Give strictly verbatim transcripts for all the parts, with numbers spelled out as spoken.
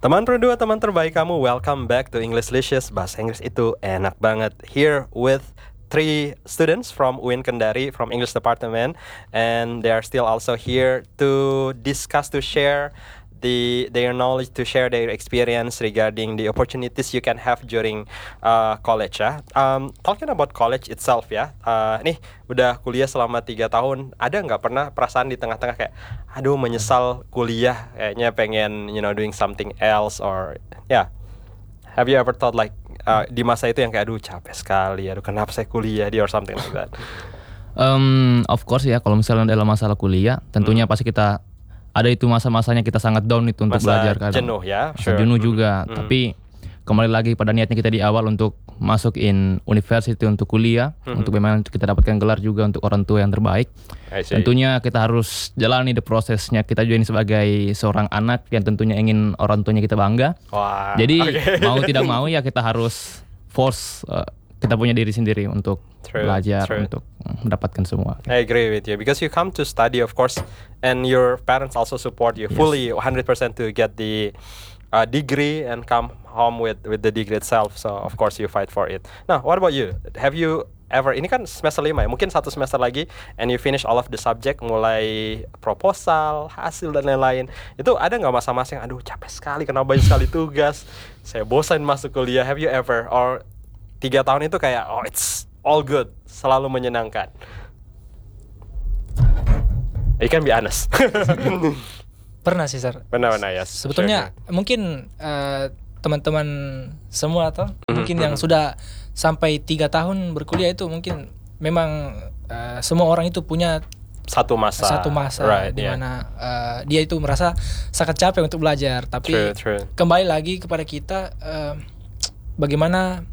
Teman berdua, teman terbaik kamu, welcome back to Englishlicious. Bahasa Inggris itu enak banget. Here with three students from U I N Kendari, from English Department, and they are still also here to discuss, to share the their knowledge, to share their experience regarding the opportunities you can have during uh, college ya. Um, talking about college itself ya, uh, nih udah kuliah selama tiga tahun, ada nggak pernah perasaan di tengah-tengah kayak, aduh menyesal kuliah, kayaknya pengen you know doing something else or ya? Yeah. Have you ever thought like uh, di masa itu yang kayak aduh capek sekali, aduh kenapa saya kuliah di or something like that? Um, of course ya, kalau misalnya dalam masalah kuliah, tentunya hmm. pasti kita ada itu masa-masanya kita sangat down itu untuk masa belajar kadang. jenuh ya, masa sure. jenuh juga. Hmm. Tapi kembali lagi pada niatnya kita di awal untuk masuk in university untuk kuliah, hmm. untuk bagaimana kita dapatkan gelar juga untuk orang tua yang terbaik. Tentunya kita harus jalani the prosesnya. Kita juga ini sebagai seorang anak yang tentunya ingin orang tuanya kita bangga. Wah, Jadi okay. mau tidak mau ya kita harus force uh, kita punya diri sendiri untuk true, belajar, true. untuk mendapatkan semua. I agree with you because you come to study of course and your parents also support you yes. fully one hundred percent to get the uh, degree and come home with with the degree itself. So of course you fight for it. Now, what about you? Have you ever, ini kan semester lima ya, mungkin satu semester lagi and you finish all of the subject, mulai proposal, hasil dan lain-lain. Itu ada nggak masa-masa yang aduh capek sekali, kena banyak sekali tugas, saya bosan masuk kuliah. Have you ever, or tiga tahun itu kayak oh it's all good, selalu menyenangkan? You can be honest. Pernah sih, Sir. Pernah-pernah ya. Sebetulnya sure. mungkin uh, teman-teman semua atau mm-hmm. mungkin yang sudah sampai tiga tahun berkuliah itu mungkin memang uh, semua orang itu punya satu masa, satu masa right, di yeah. mana uh, dia itu merasa sangat capek untuk belajar. Tapi true, true. kembali lagi kepada kita, uh, bagaimana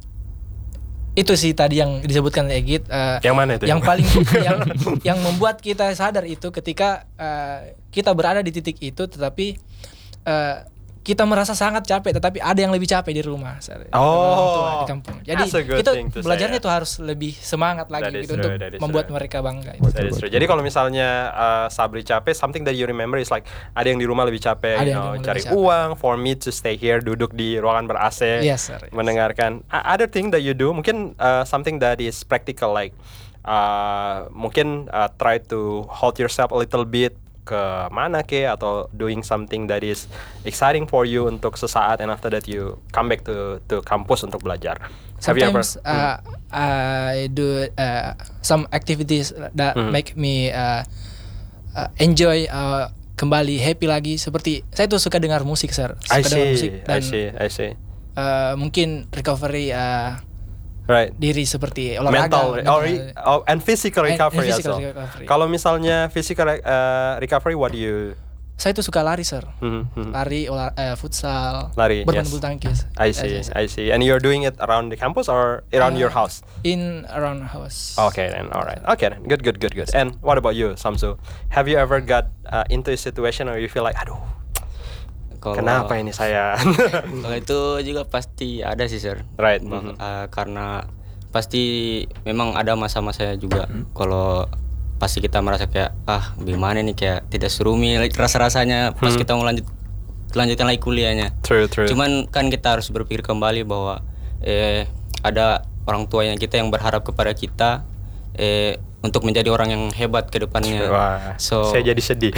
itu sih tadi yang disebutkan Egit, uh, yang mana itu? Yang paling yang yang membuat kita sadar itu ketika uh, kita berada di titik itu, tetapi uh, kita merasa sangat capek, tetapi ada yang lebih capek di rumah, oh, di kampung. Jadi kita belajarnya itu ya. harus lebih semangat lagi gitu true, untuk membuat true. mereka bangga. Jadi kalau misalnya uh, Sabri capek, something that you remember is like ada yang di rumah lebih capek, you know, cari uang. For me to stay here, duduk di ruangan ber-A C, yes, sir, yes. mendengarkan. Other thing that you do, mungkin uh, something that is practical, like uh, mungkin uh, try to hold yourself a little bit ke mana ke, atau doing something that is exciting for you untuk sesaat, and after that you come back to to kampus untuk belajar. Sometimes Have you ever, uh, hmm. I do uh, some activities that hmm. make me uh, uh, enjoy, uh, kembali happy lagi. Seperti saya tuh suka dengar musik, Sir. Suka I see, dengar musik dan I see, I see. Uh, mungkin recovery uh, right. diri seperti olahraga, mental, mental re- oh, and physical recovery and, and physical also. recovery. Kalau misalnya physical uh, recovery, what do you? Saya tuh suka lari, Sir. Mm-hmm. Lari, olah, uh, futsal, lari, bermain yes. bulu tangkis. I see, I see. And you're doing it around the campus or around uh, your house? In around house. Okay then, all right. Okay then, good, good, good, good. And what about you, Samsu? Have you ever got uh, into a situation where you feel like, aduh, Kalo, kenapa ini saya? Kalau itu juga pasti ada sih, Sir. Right. Mm-hmm. Uh, karena pasti memang ada masa-masanya juga. Mm-hmm. Kalau pasti kita merasa kayak ah gimana nih, kayak tidak serumi rasa-rasanya pas mm-hmm. kita mau lanjut lanjutkan lagi kuliahnya. True, true. Cuman kan kita harus berpikir kembali bahwa eh ada orang tua yang kita yang berharap kepada kita eh untuk menjadi orang yang hebat ke depannya. Wah, so saya jadi sedih.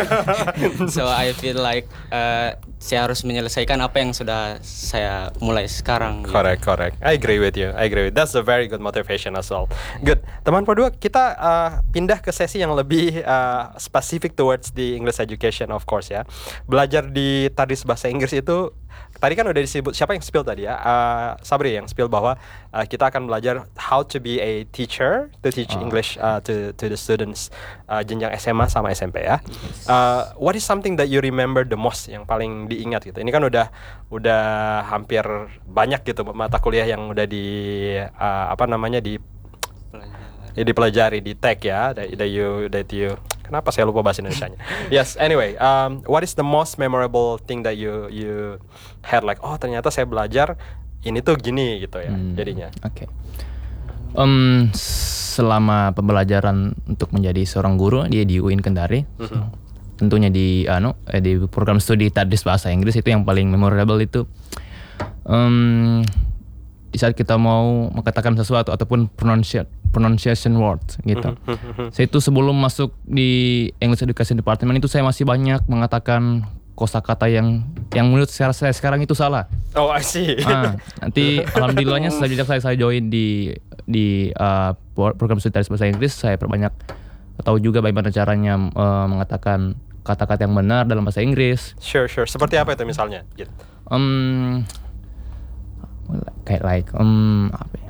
So I feel like uh, saya harus menyelesaikan apa yang sudah saya mulai sekarang. Correct, gitu. correct. I agree with you. I agree with. That's a very good motivation as well. Good. Teman berdua, kita uh, pindah ke sesi yang lebih uh, specific towards the English education, of course ya. Belajar di Tadris Bahasa Inggris itu tadi kan udah disebut, siapa yang spill tadi ya? Uh, Sabri yang spill bahwa uh, kita akan belajar how to be a teacher, to teach oh. English uh, to to the students uh, jenjang S M A sama S M P ya. Uh, what is something that you remember the most, yang paling diingat gitu? Ini kan udah udah hampir banyak gitu mata kuliah yang udah di uh, apa namanya di ya, dipelajari di tag ya, that, that you that you kenapa saya lupa bahasa Indonesianya. Yes, anyway, um, what is the most memorable thing that you you had, like oh ternyata saya belajar ini tuh gini gitu ya, hmm, jadinya. Oke. Okay. Um, selama pembelajaran untuk menjadi seorang guru dia di U I N Kendari, mm-hmm. tentunya di anu eh, di program studi Tadris bahasa Inggris itu yang paling memorable itu um, di saat kita mau mengatakan sesuatu ataupun pronunciation pronunciation words gitu. Saya itu sebelum masuk di English Education Department itu saya masih banyak mengatakan kosakata yang yang menurut saya, saya sekarang itu salah. Oh, I see. Ah, nanti alhamdulillahnya sejak saya saya join di di uh, program studi bahasa Inggris, saya perbanyak tahu juga bagaimana caranya uh, mengatakan kata-kata yang benar dalam bahasa Inggris. Sure, sure. Seperti apa itu misalnya? Gitu. Um, kayak like um apa ya?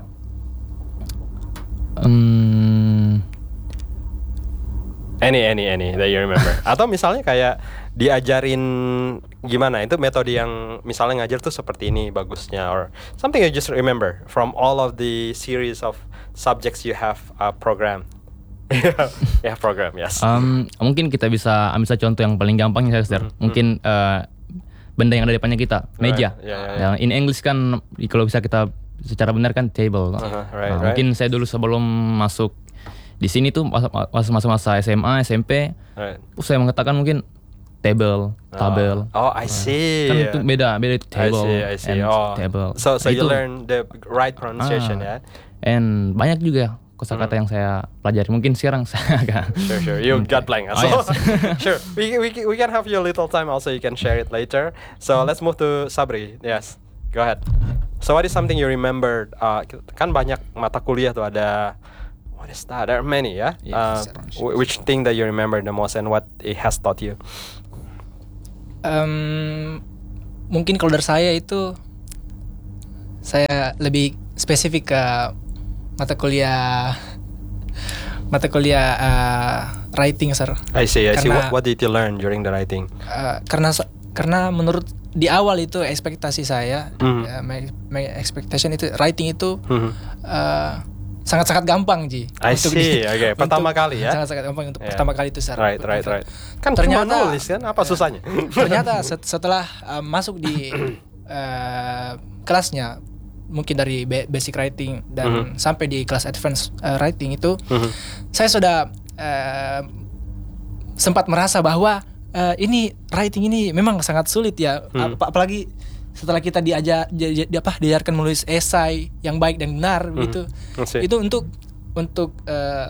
Um, Any, any, any that you remember. Atau misalnya kayak diajarin gimana, itu metode yang misalnya ngajar tuh seperti ini bagusnya, or something you just remember from all of the series of subjects you have uh, program. Ya, program, yes. Um, mungkin kita bisa ambil saja contoh yang paling gampang ya, Sir. Mm-hmm. Mungkin uh, benda yang ada di depannya kita, meja. Right. Yeah, yeah, yeah. Dan in English kan kalau bisa kita secara benar kan table. Uh-huh, right, nah, right. Mungkin saya dulu sebelum masuk di sini tuh masa-masa S M A, S M P, Right. saya mengatakan mungkin table, tabel. Oh, I see. Kan itu beda, beda itu table I see, I see. and Oh. table. So, so Itu. you learn the right pronunciation, Ah. ya. And banyak juga kosakata yang saya pelajari. Mungkin sekarang saya agak Sure, sure. You got blank. Oh, So, yes. sure. We, we we can have your little time also. You can share it later. So let's move to Sabri. Yes, go ahead. So what is something you remembered? Uh, kan banyak mata kuliah tuh ada. What is that? There are many, ya. Yes, uh, wh- which thing that you remember the most and what it has taught you? Um, mungkin kalau dari saya itu saya lebih spesifik ke mata kuliah mata kuliah uh, writing, sir. I see. I see. Karena- What, what did you learn during the writing? Uh, karena sa- karena menurut di awal itu ekspektasi saya, Mhm. uh, my, my expectation itu writing itu Mhm. uh, sangat-sangat gampang, Ji. I see. Oke, pertama untuk- kali ya? Sangat-sangat gampang untuk Yeah. pertama kali itu, sir. Right, right, right. Kan Ternyata- cuma nulis kan? Apa susahnya? Ternyata set- setelah uh, masuk di uh, kelasnya, mungkin dari ba- basic writing dan Mhm. sampai di kelas advance uh, writing itu, Mhm. saya sudah uh, sempat merasa bahwa uh, ini writing ini memang sangat sulit ya. Hmm. Ap- apalagi setelah kita diajar di, di, apa diajarkan menulis esai yang baik dan benar Hmm. gitu. I see. Itu untuk untuk uh,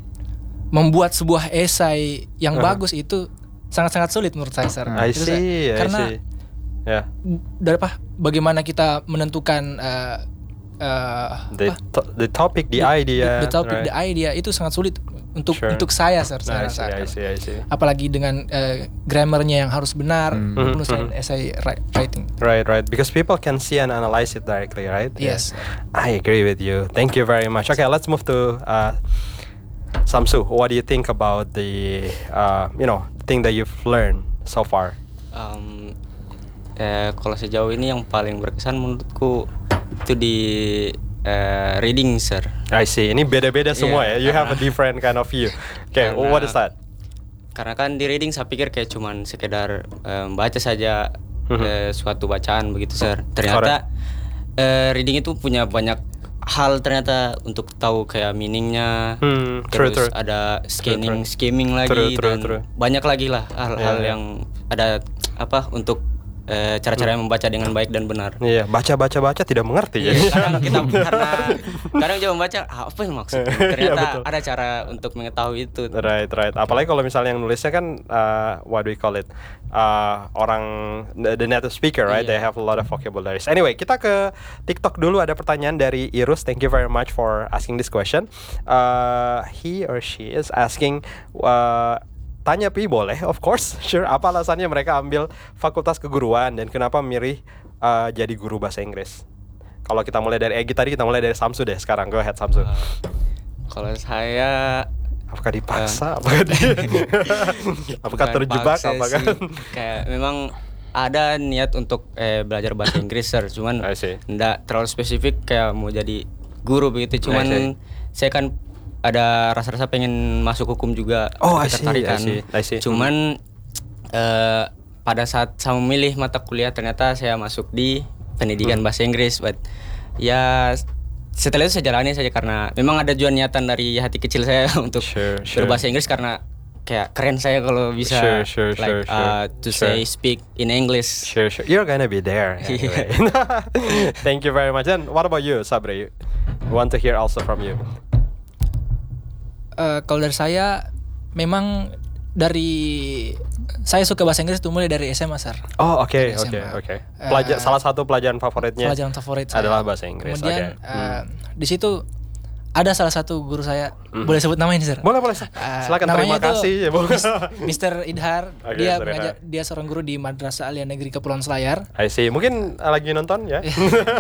membuat sebuah esai yang Uh-huh. bagus itu sangat-sangat sulit menurut saya, sir. I Itu saya- see. I karena see. Ya. dari apa bagaimana kita menentukan uh, uh, The apa? to- the topic, the idea. the, the topic, right? the idea itu sangat sulit untuk Sure. untuk saya, sir. Nah, I Saya see, rasakan. I see, I see. Apalagi dengan uh, grammarnya yang harus benar, Mhm, penulisan mhm. essay ri- writing. Right, right. Because people can see and analyze it directly, right? Yes. I agree with you. Thank you very much. Okay, let's move to uh, Samsu. What do you think about the, uh, you know, thing that you've learned so far? Um, eh, kalau sejauh ini yang paling berkesan menurutku itu di eh, reading, sir. I see. Ini beda-beda semua Iya, ya. You have a karena- different kind of view. Okay, Karena- what is that? Karena kan di reading saya pikir kayak cuman sekedar eh, baca saja Mhm. eh, suatu bacaan begitu, sir. Ternyata eh, reading itu punya banyak hal ternyata untuk tahu kayak meaningnya. Hmm, true, Terus true. ada scanning, true. skimming lagi True, true, dan true. banyak lagi lah hal-hal Iya, iya. yang ada apa untuk eh, cara-cara Hmm. membaca dengan baik dan benar. Iya, baca-baca-baca tidak mengerti ya. Iya, kadang kita karena kadang coba membaca "Ah, apa yang maksudnya? Iya, Ternyata betul. ada cara untuk mengetahui itu. Right, right. Apalagi kalau misalnya yang nulisnya kan, uh, what do we call it? Uh, orang the, the native speaker, right? They Iya. have a lot of vocabularies. Anyway, kita ke TikTok dulu. Ada pertanyaan dari Irus. Thank you very much for asking this question. Uh, he or she is asking. Uh, Tanya Pi boleh, of course, sure. Apa alasannya mereka ambil fakultas keguruan dan kenapa memilih uh, jadi guru bahasa Inggris? Kalau kita mulai dari Egi tadi, kita mulai dari Samsu deh sekarang. Go ahead, Samsu. Uh, kalau saya Apakah dipaksa? apakah di, apakah bukan terjebak? paksa Apakah? sih. Kayak memang ada niat untuk eh, belajar bahasa Inggris, sir. Cuman I see. enggak terlalu spesifik kayak mau jadi guru begitu. I see. Cuman saya kan ada rasa-rasa pengen masuk hukum juga. Oh, I ada see, ketertarikan. I see, I see. Cuman eh, pada saat saya memilih mata kuliah ternyata saya masuk di pendidikan Hmm. bahasa Inggris. But ya setelah itu saya jalani saja karena memang ada juga niatan dari hati kecil saya untuk Sure, sure. berbahasa Inggris karena kayak keren saya kalau bisa Sure, sure, like sure, sure. uh, to Sure. say speak in English. Sure, sure. You're gonna be there. Anyway. Thank you very much. And what about you, Sabri? We want to hear also from you. Uh, kalau dari saya memang dari saya suka bahasa Inggris itu mulai dari S M A, Sir. Oh, oke, Dari oke, S M A. oke. Uh, Pelajar salah satu pelajaran favoritnya Pelajaran favorit saya adalah bahasa Inggris. Kemudian Oke. uh, di situ ada salah satu guru saya, boleh sebut namanya, Sir? Boleh, boleh. Uh, Silakan, terima namanya tuh kasih ya, Bu. mister Idhar. Oke, dia mister mengajar, Idhar. dia seorang guru di Madrasah Aliyah Negeri Kepulauan Selayar. I see. Mungkin uh, lagi nonton ya.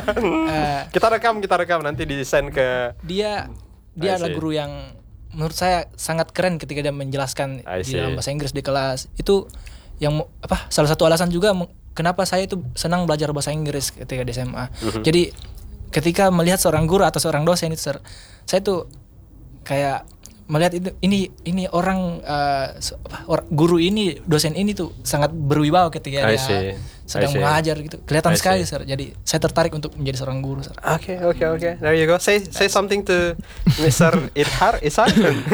Uh, kita rekam, kita rekam nanti di-send ke dia I dia adalah see. guru yang menurut saya sangat keren ketika dia menjelaskan I di see. dalam bahasa Inggris di kelas. Itu yang mu- apa salah satu alasan juga mu- kenapa saya itu senang belajar bahasa Inggris ketika di S M A. Mhm. Jadi ketika melihat seorang guru atau seorang dosen itu, Sir, saya tuh kayak melihat itu ini ini orang uh, se- apa, or- guru ini, dosen ini tuh sangat berwibawa ketika I dia see. sedang I see. mengajar gitu. Kelihatan I sekali, see. Sir. Jadi saya tertarik untuk menjadi seorang guru, Sir. Oke, oke, oke. There you go. Say say something to mister Idhar, Ishak.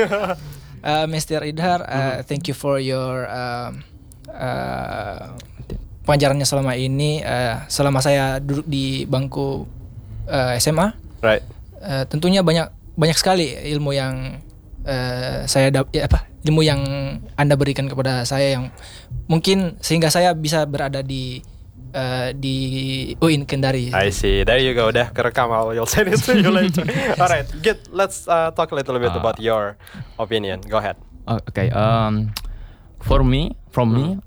Uh, mister Idhar, uh, thank you for your um, uh, pengajarannya selama ini. Uh, selama saya duduk di bangku uh, S M A, Right. uh, tentunya banyak banyak sekali ilmu yang uh, saya dap- ya, apa ilmu yang Anda berikan kepada saya yang mungkin sehingga saya bisa berada di uh, di U I N Kendari. I see. There you go. Udah kerekam. I'll you'll send it to you later. Alright, good. Let's uh, talk a little bit Uh, about your opinion. Go ahead. Oh, Oke, um, for me, from me,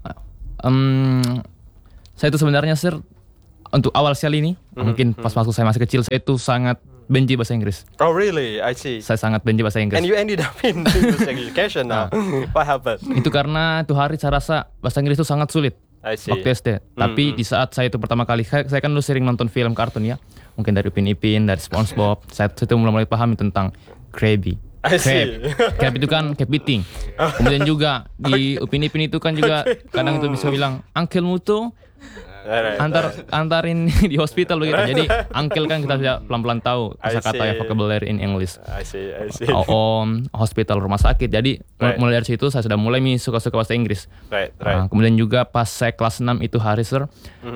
um, saya itu sebenarnya, Sir, untuk awal sekali ini, mungkin pas waktu saya masih kecil, saya itu sangat benci bahasa Inggris. Oh really? I see. Saya sangat benci bahasa Inggris. And you ended up in English education now. What happened? Itu karena itu hari saya rasa bahasa Inggris itu sangat sulit I see. waktu S D. Tapi di saat saya itu pertama kali, saya, saya kan dulu sering nonton film kartun ya, mungkin dari Upin Ipin, dari SpongeBob. Saya itu mulai-mulai pahami tentang Krabby. I see. Crab. Crab itu kan kepiting. Kemudian juga di Upin Ipin itu kan juga kadang itu bisa bilang uncle-mu tuh Alright, antar alright. antarin di hospital begitu. Jadi uncle kan kita bisa pelan-pelan tahu I kata-kata ya see. vocabulary in English. I see. I see. Om, hospital, rumah sakit. Jadi Right. mulai dari situ saya sudah mulai nih suka-suka bahasa Inggris. Right, Nah, right. kemudian juga pas saya kelas enam itu hari, Sir,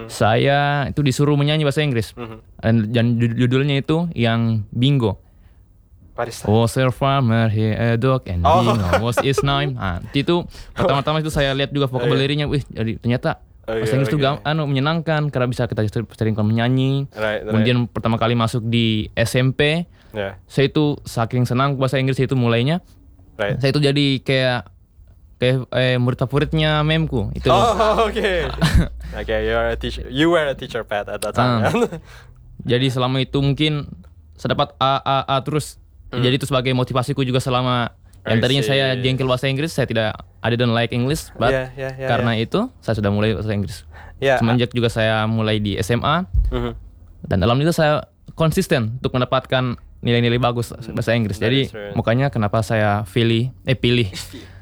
saya itu disuruh menyanyi bahasa Inggris. Dan, dan jud- judulnya itu yang bingo. What is that? Was a farmer, he a dog, and Oh. bingo was his name. Nah, itu pertama-tama itu saya lihat juga vocabulary-nya. Wih, jadi ternyata Oh, bahasa iya, Inggris itu oke. gam- anu menyenangkan karena bisa kita sering menyanyi. Right, right. Kemudian pertama kali masuk di S M P, Yeah. saya itu saking senang bahasa Inggris itu mulainya. Right. Saya itu jadi kayak kayak eh, murid favoritnya memku itu. Oh, okay. Okay, you're a teacher. You were a teacher pet at that time. Ah. kan? Jadi selama itu mungkin saya dapat A A A terus. Jadi itu sebagai motivasiku juga selama yang I tadinya see. saya jengkel bahasa Inggris, saya tidak I didn't like English, but Yeah, yeah, yeah, karena itu saya sudah mulai bahasa Inggris. Yeah. Semenjak juga saya mulai di S M A Mhm. dan dalam itu saya konsisten untuk mendapatkan nilai-nilai bagus bahasa Inggris. That Jadi is right. makanya kenapa saya pilih eh pilih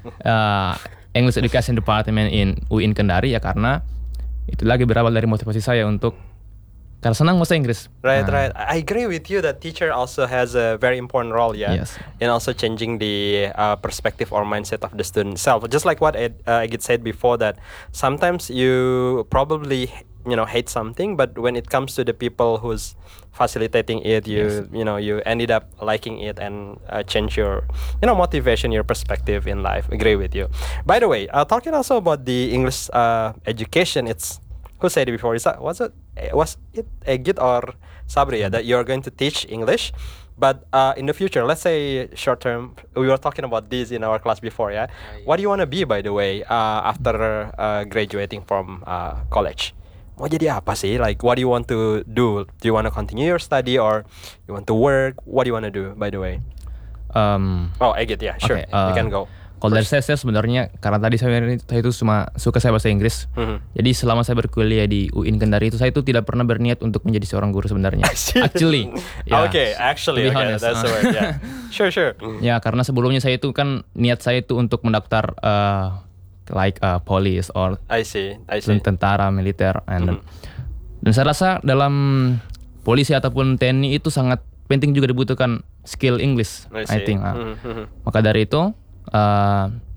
uh, English Education Department in U I N Kendari ya karena itu lagi berawal dari motivasi saya untuk karena senang bahasa Inggris. Right, Nah, right. I agree with you that teacher also has a very important role, yeah, Yes. in also changing the uh, perspective or mindset of the student itself. Just like what Ed, uh, Egit said before, that sometimes you probably you know hate something, but when it comes to the people who's facilitating it, you you know you ended up liking it and uh, change your you know motivation, your perspective in life. Agree with you. By the way, uh, talking also about the English uh, education, it's who said it before? Is that was it was it Egit or Sabri, yeah, that you're going to teach English, but uh, in the future, let's say short term, we were talking about this in our class before, yeah. What do you want to be, by the way, uh, after uh, graduating from uh, college? Mau jadi apa sih? Like, what do you want to do? Do you want to continue your study or you want to work? What do you want to do, by the way? um, Oh, Egit, yeah, sure, Oke, you uh, can go. Kalau dari saya, saya sebenarnya karena tadi saya, saya itu cuma suka saya bahasa Inggris. Mhm. Jadi selama saya berkuliah di U I N Kendari itu saya itu tidak pernah berniat untuk menjadi seorang guru sebenarnya. Actually, ya, okay, actually, to be okay, honest, that's the uh. word, yeah. Sure, sure. Ya karena sebelumnya saya itu kan niat saya itu untuk mendaftar uh, like uh, police or I see, I see. tentara militer and Mhm. dan saya rasa dalam polisi ataupun T N I itu sangat penting juga dibutuhkan skill English, I I see. think. ah. Mhm, mhm. Maka dari itu uh,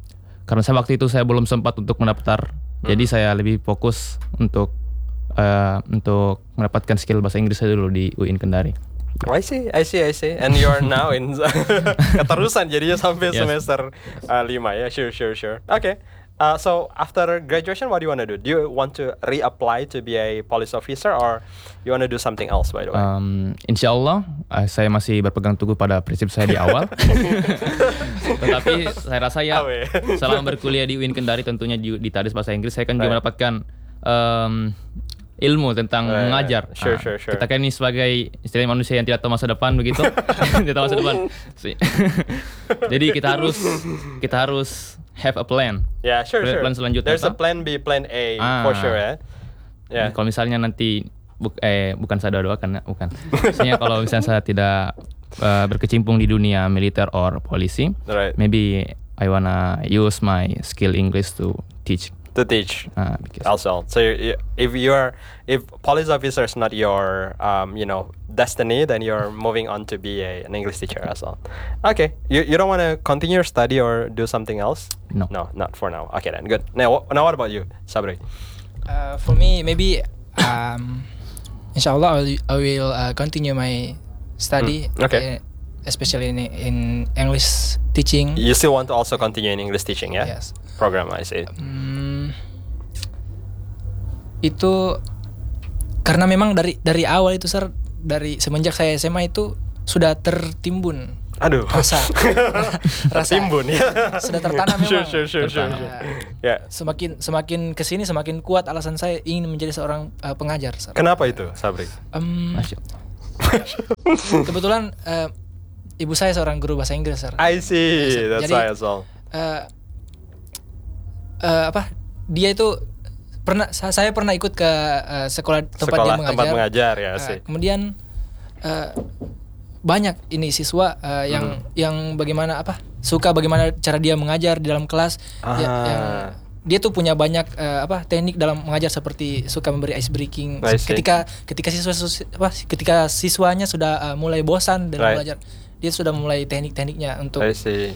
karena saya waktu itu saya belum sempat untuk mendaftar, hmm. jadi saya lebih fokus untuk uh, untuk mendapatkan skill bahasa Inggris saya dulu di U I N Kendari. I see, I see, I see. And you're now in keterusan jadinya sampai yes. semester uh, lima ya. Sure, sure, sure. Okay. Uh, so after graduation, what do you want to do? Do you want to reapply to be a police officer, or you want to do something else, by the way? Um, Insya Allah, uh, saya masih berpegang teguh pada prinsip saya di awal. Tetapi saya rasa ya, selama berkuliah di U I N Kendari, tentunya di, di Tadis Bahasa Inggris, saya kan juga right. mendapatkan um, ilmu tentang uh, mengajar. Sure, nah, sure, sure. Kita kan ini sebagai istilahnya manusia yang tidak tahu masa depan begitu, tidak tahu masa depan. Jadi kita harus kita harus have a plan. Yeah, sure, plan, sure. Plan selanjutnya. There's a plan B, plan A ah, for sure ya. Yeah. Kalau misalnya nanti buk, eh bukan saya doakan, bukan. Misalnya kalau misalnya saya tidak uh, berkecimpung di dunia militer or polisi, right. maybe I wanna use my skill English to teach. To teach uh, also. So you, if you're if police officer is not your um you know destiny, then you're moving on to be a, an English teacher as well. Okay, you you don't want to continue your study or do something else? No, no, not for now. Okay then, good. Now, now what about you, Sabri? Uh, for me, maybe um, inshallah I will, I will uh, continue my study. Mm, okay. Uh, especially in, in English teaching. You still want to also continue in English teaching, yeah? Yes. Program, I see. Um, itu karena memang dari dari awal itu sir, dari semenjak saya S M A itu sudah tertimbun. Aduh. Rasa. rasa tertimbun ya. Sudah tertanam memang. Sure, sure, sure, sure. Uh, yeah. Semakin semakin kesini semakin kuat alasan saya ingin menjadi seorang uh, pengajar. Sir. Kenapa itu, Sabri? Um, kebetulan uh, ibu saya seorang guru bahasa Inggris, sir. I see, yes, that's Jadi, why as well. Uh, uh, apa? Dia itu pernah, saya pernah ikut ke uh, sekolah tempat sekolah, dia mengajar. Tempat mengajar ya, uh, sih. Kemudian uh, banyak ini siswa uh, yang hmm. yang bagaimana apa? Suka bagaimana cara dia mengajar di dalam kelas. Ah. Ya, yang, dia tuh punya banyak uh, apa teknik dalam mengajar, seperti suka memberi ice breaking ketika ketika siswa apa ketika siswanya sudah uh, mulai bosan dalam right. belajar, dia sudah mulai teknik-tekniknya untuk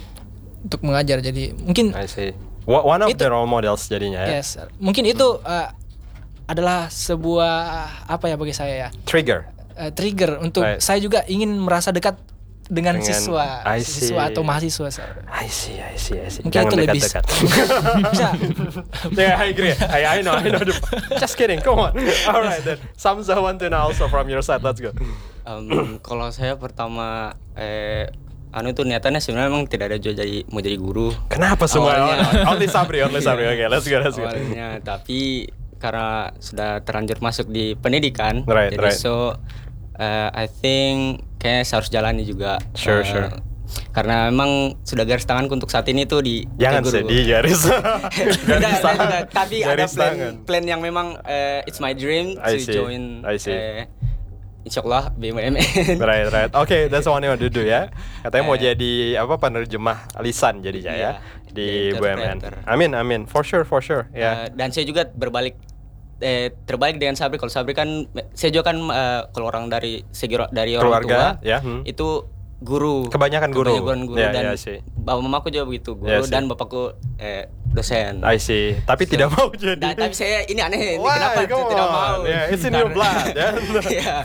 untuk mengajar. Jadi mungkin I see. One of itu, the role models jadinya ya. Yes, mungkin itu uh, adalah sebuah apa ya bagi saya ya. Trigger. Uh, trigger untuk right. saya juga ingin merasa dekat dengan, dengan siswa, siswa atau mahasiswa. Sir. I see, I see, I see. Mungkin Jangan itu lebih dekat-dekat. Bisa. Yeah, I agree. I, I know, I know. The, just kidding. Come on. Alright then. Samza want to know also from your side. Let's go. Um, kalau saya pertama eh anu itu niatannya sebenarnya memang tidak ada jadi mau jadi guru. Kenapa semua? Only Sabri, only Sabri. Oke, okay, let's go, let's go. Awalnya, tapi karena sudah terlanjur masuk di pendidikan, right, jadi right. so uh, I think kayaknya saya harus jalani juga. Sure, uh, sure. Karena memang sudah garis tanganku untuk saat ini tuh di jangan guru. sedih garis. garis tangan. Tapi garis ada plan, tangan. plan yang memang uh, it's my dream I to see. join. I see. Uh, Insyaallah B M M N. Right, right. Oke, okay, that's one you want to do ya. Katanya eh, mau jadi apa penerjemah lisan jadinya iya, ya di B M N. Amin, amin. For sure, for sure. Ya. Yeah. Uh, dan saya juga berbalik eh, terbalik dengan Sabri. Kalau Sabri kan saya juga kan uh, kalau orang dari segi dari orang keluarga, tua ya. Hmm. itu guru. Kebanyakan guru. Kebanyakan guru yeah, dan yeah, see. bapak mamaku juga begitu, guru yeah, dan bapakku eh, dosen. I see. Tapi so, tidak mau jadi. Da, tapi saya ini aneh, Why? kenapa Come tidak on. mau? Yeah, it's in your blood, ya. Yeah.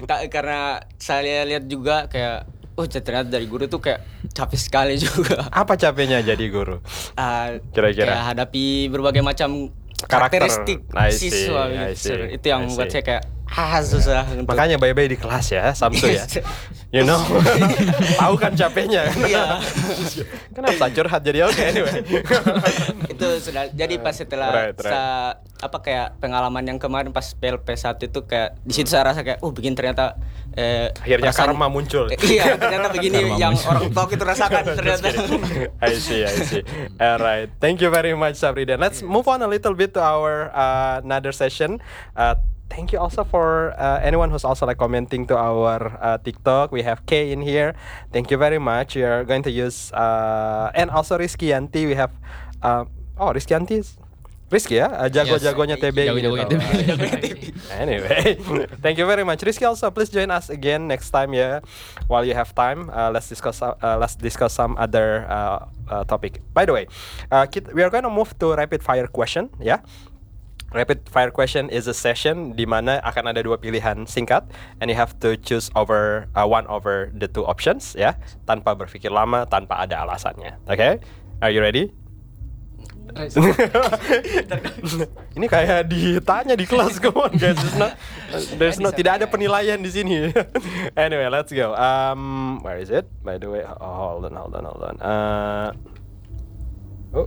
Karena saya lihat juga kayak oh ternyata dari guru tuh kayak capek sekali juga. Apa capeknya jadi guru? Uh, Kira-kira. Kayak hadapi berbagai macam karakter karakteristik see, siswa gitu. Itu yang membuat saya kayak ah susah. Yeah. Untuk... Makanya bye-bye di kelas ya, Samsu ya. You know, tahu kan capeknya. Iya. Kenapa curhat jadi oke okay, anyway. Itu sudah jadi pas setelah right, right. Sa, apa kayak pengalaman yang kemarin pas P L P satu itu kayak di situ saya rasa kayak oh begini ternyata eh, akhirnya perasaan, karma muncul. Eh, iya, ternyata begini karma yang muncul. orang tua itu rasakan ternyata. I see, I see. Alright, thank you very much Sabri. Then let's move on a little bit to our uh, another session. Uh, Thank you also for uh, anyone who's also like commenting to our uh, TikTok. We have Kay in here. Thank you very much. We are going to use uh, and also Rizky Yanti. We have uh, oh Rizky Yanti. Rizky ya, uh, jago-jagonya T B I. Jago-jagonya gitu. T B I. Anyway, thank you very much, Rizky. Also, please join us again next time ya. While you have time, uh, let's discuss. Uh, let's discuss some other uh, uh, topic. By the way, uh, kit- we are going to move to rapid fire question ya. Rapid fire question is a session di mana akan ada dua pilihan singkat, and you have to choose over uh, one over the two options ya, tanpa berpikir lama, tanpa ada alasannya. Okay, are you ready? Ini kayak ditanya di kelas, come on guys. There's not, there's no, tidak ada penilaian di sini. Anyway, let's go. Um, where is it? By the way, oh, hold on, hold on, hold on. Uh, oh.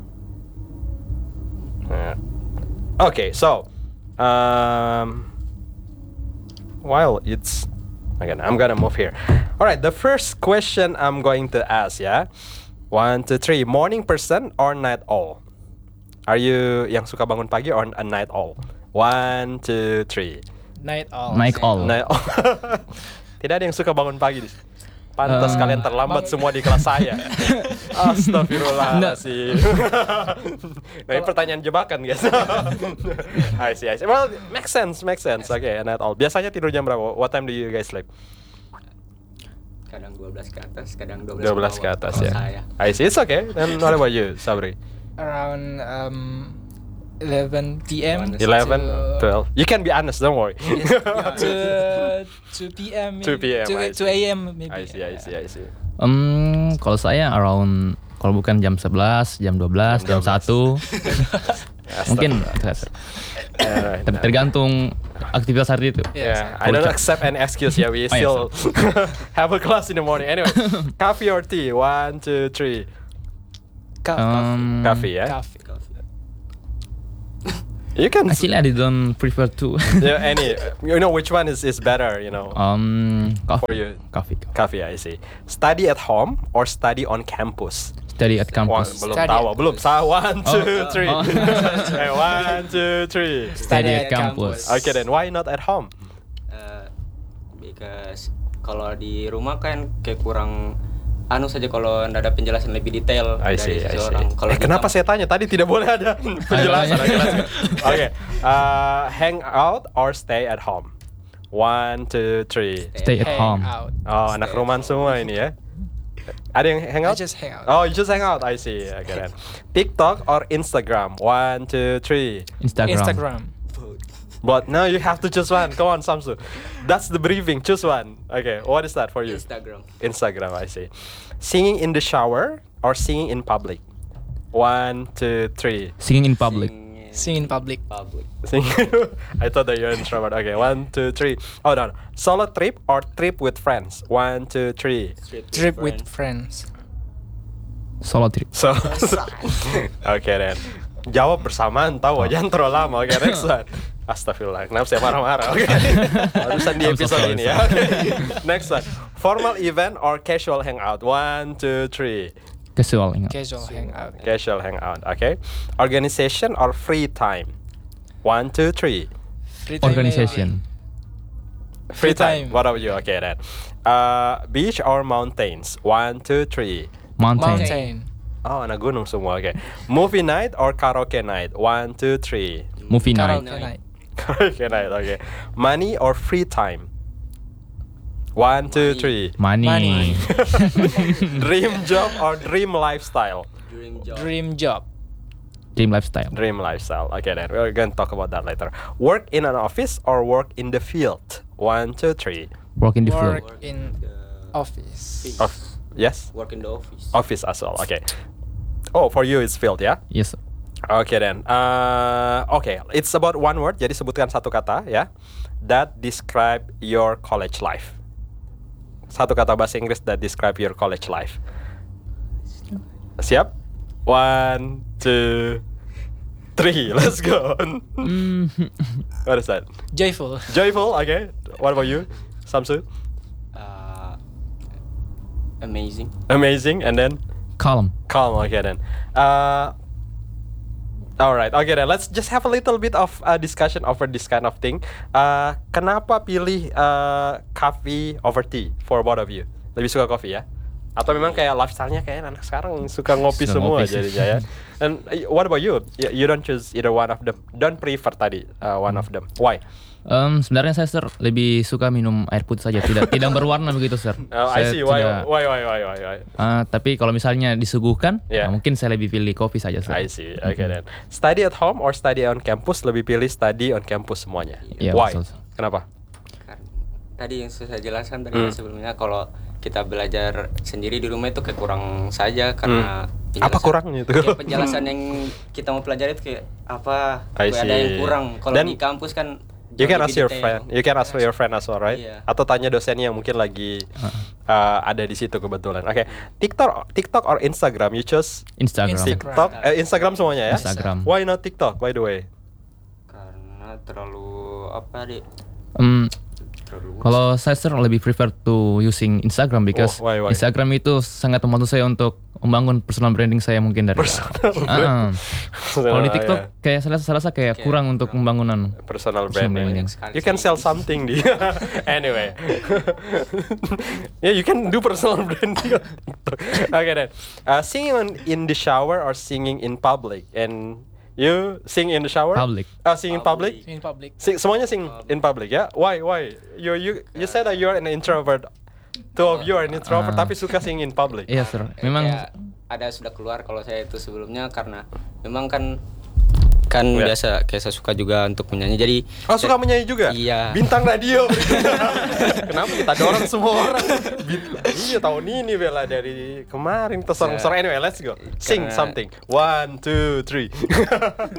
Uh, okay, so um, while it's again, I'm gonna move here. All right, the first question I'm going to ask, yeah. One, two, three. Morning person or night owl? Are you yang suka bangun pagi or a night owl? One, two, three. Night owl. Night owl. Night owl. Tidak ada yang suka bangun pagi. Pantas Uh, kalian terlambat semua di kelas saya. Astagfirullahaladzim. Nah, ini pertanyaan jebakan guys. I see, I see. Well, makes sense, makes sense. Oke, okay, night owl. Biasanya tidur jam berapa? What time do you guys sleep? Kadang dua belas ke atas, kadang dua belas, dua belas ke atas ya. Saya. I see, it's okay. Then what about you, Sabri? Around um, eleven p.m. eleven, to- twelve. You can be honest, don't worry. to two p.m. two p.m. I see. two a.m. maybe. I see, I see, I see. Um, kalau saya around kalau bukan jam sebelas, jam dua belas, jam satu. Mungkin Alright. ter- tergantung aktivitas hari itu. Yeah, I don't accept any excuse. Yeah, we Oh, still yes. have a class in the morning. Anyway, coffee or tea? One, two, three. Coffee. Um, Coffee, yeah. Coffee. You can. Actually, I don't prefer to. Yeah, any. You know which one is is better. You know. um, For coffee. you. Coffee. Coffee, I see. Study at home or study on campus? Study at One, campus. belum Study tahu, at belum. Sa one, two, Oh, three. oh. Hey, one, two, three. Study at at campus. Okay, then why not at home? Uh, because kalau di rumah kan kayak kurang anu saja kalau ndak ada penjelasan lebih detail I dari see, I see. seseorang. Kalau Eh, di kenapa kamp- saya tanya tadi tidak boleh ada penjelasan? Oke, let's go. Oke, uh, hang out or stay at home? One, two, three. Stay at Hang home. out. Oh, anak rumahan semua ini ya. Ada yang hang I out? just hang out. Oh, you just hang out. I see. Okay, then. TikTok or Instagram? One, two, three. Instagram. Instagram. But now you have to choose one. Come on, Samsu. That's the briefing. Choose one. Okay, what is that for you? Instagram. Instagram, I see. Singing in the shower or singing in public? One, two, three. Singing in public. Sing- Sing in public. Public. Sing. I thought that you're an introvert. Okay, one, two, three. Oh no, no. Solo trip or trip with friends? One, two, three. Trip with friends. Solo trip. So. Okay then. Jawab bersamaan, tahu aja terlalu lama. Okay, next one. Astagfirullah, kenapa saya marah-marah? Oke, harusan di I'm so episode sorry, ini ya. Okay. Next one. Formal event or casual hangout? One, two, three. Casual. ingat. Casual hangout. Casual hangout. Okay. Organization or free time? One, two, three. Free time Organization. Free Free time. time. What about you? Okay then. Uh, beach or mountains? One, two, three. Mountain. Mountain. Oh, anak gunung semua. Okay. Movie night or karaoke night? One, two, three. Movie night. Karaoke night. Karaoke night. Okay. Money or free time? One, two, Money. three. Money. Money. Dream job or dream lifestyle? Dream job. Dream job. Dream lifestyle. Dream lifestyle. Okay, then we're going to talk about that later. Work in an office or work in the field? One, two, three. Work in the field. Work in the office. Of yes, work in the office. office as well. Okay. Oh, for you it's field, yeah? Yes. Okay then. Uh, okay, it's about one word. Jadi sebutkan satu kata, ya, that describe your college life. Satu kata bahasa Inggris that describe your college life. Siap? One, two, three. Let's go. Mm, What is that? Joyful. Joyful. Okay. What about you, Samsu? Uh, amazing. Amazing. And then calm. calm. Okay then. Uh, all right. Okay then. Let's just have a little bit of uh, discussion over this kind of thing. Uh, kenapa pilih uh, coffee over tea for both of you? Lebih suka coffee ya? Atau memang kayak lifestyle-nya kayak anak sekarang suka ngopi Suka semua ngopi sih. jadinya ya. And uh, what about you? You you don't choose either one of them. Don't prefer tadi uh, one of them. Why? Um, sebenarnya saya sir lebih suka minum air putih saja, tidak tidak berwarna begitu sir. Oh, I Saya see. Why, tidak- why, why, why, why, why? Ah, tapi kalau misalnya disuguhkan, Yeah. nah, mungkin saya lebih pilih kopi saja sir. I see. Okay then. Study at home or study on campus? Lebih pilih study on campus semuanya. Iya, Why? betul, sir. Kenapa? Kan tadi yang saya jelaskan tadi Hmm. sebelumnya, kalau kita belajar sendiri di rumah itu kayak kurang saja karena Hmm. Apa kurangnya itu? kayak penjelasan yang kita mau pelajari itu kayak apa I kayak ada yang see. kurang. Kalau Dan di kampus kan You jauh can lebih ask your detail. friend. You can ask your friend as well, right? Iya. Atau tanya dosennya yang mungkin lagi uh, ada di situ kebetulan. Oke, TikTok, TikTok or Instagram? You choose Instagram. Instagram. TikTok, eh, Instagram semuanya ya? Instagram. Why not TikTok? By the way, Karena terlalu apa deh? Um, Terlalu Kalau saya sir lebih prefer to using Instagram because Oh, why, why? Instagram itu sangat membantu saya untuk membangun personal branding saya mungkin dari. Ah, ah. Kalau di TikTok kayak saya rasa, saya rasa kayak kurang untuk pembangunan. personal Personal branding. branding. You can sell something di. Anyway, yeah, you can do personal branding. on TikTok. Okay then, uh, singing on, in the shower or singing in public, and you sing in the shower? Public. Oh, sing in public. In public. Sing, semuanya sing in public ya? Why? Why? You you you said that you're an introvert. Two of you are an introvert Ah. tapi suka sing in public. Iya sir, memang kayak ada sudah keluar kalau saya itu sebelumnya karena memang kan kan Ya. biasa kayak saya suka juga untuk menyanyi jadi Oh, suka menyanyi juga? Iya. Bintang radio. Kenapa kita dorong semua orang? Bint- iya, tahun ini bela dari kemarin terserang. Ya. Anyway, let's go. Sing Karena- something. One, two, three.